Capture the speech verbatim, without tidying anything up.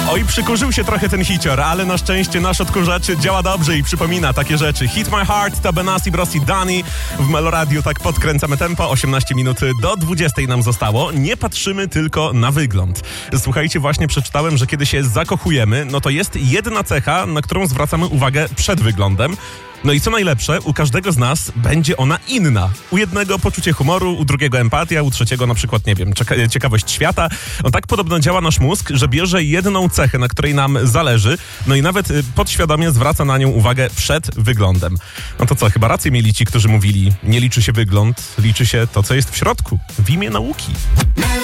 Oj, przykurzył się trochę ten hicior, ale na szczęście nasz odkurzacz działa dobrze i przypomina takie rzeczy. Hit My Heart, to Benassi, Brossi, Dani. W Meloradiu tak podkręcamy tempo. osiemnaście minut do dwudziestej nam zostało. Nie patrzymy tylko na wygląd. Słuchajcie, właśnie przeczytałem, że kiedy się zakochujemy, no to jest jedna cecha, na którą zwracamy uwagę przed wyglądem. No i co najlepsze, u każdego z nas będzie ona inna. U jednego poczucie humoru, u drugiego empatia, u trzeciego na przykład, nie wiem, czeka- ciekawość świata. No tak podobno działa nasz mózg, że bierze jedną cechę, na której nam zależy, no i nawet y, podświadomie zwraca na nią uwagę przed wyglądem. No to co, chyba rację mieli ci, którzy mówili, nie liczy się wygląd, liczy się to, co jest w środku, w imię nauki.